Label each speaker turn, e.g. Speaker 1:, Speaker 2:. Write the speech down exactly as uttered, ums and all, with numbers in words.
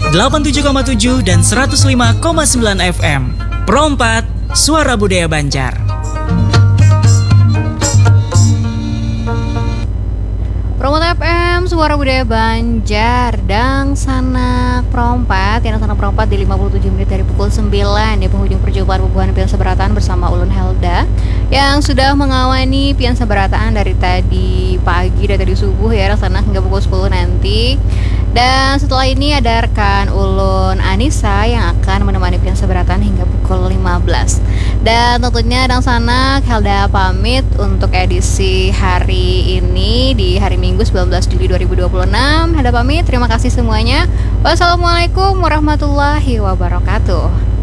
Speaker 1: delapan puluh tujuh koma tujuh dan seratus lima koma sembilan F M. Pro empat, Suara Budaya Banjar.
Speaker 2: Pro empat F M, Suara Budaya Banjar, Dang Sanak Pro empat, yang Sanak Pro empat di lima puluh tujuh menit dari pukul sembilan di penghujung perjumpaan Bubuhan Pian Seberatan bersama Ulun Helda yang sudah mengawani Pian Seberatan dari tadi pagi, dari tadi subuh ya, Sanak hingga pukul sepuluh nanti. Dan setelah ini ada rekan Ulun Anissa yang akan menemani Pian Seberatan hingga pukul lima belas. Dan tentunya Dang Sanak Helda pamit untuk edisi hari ini di hari Minggu sembilan belas Juli dua ribu dua puluh enam. Helda pamit, terima kasih semuanya. Wassalamualaikum warahmatullahi wabarakatuh.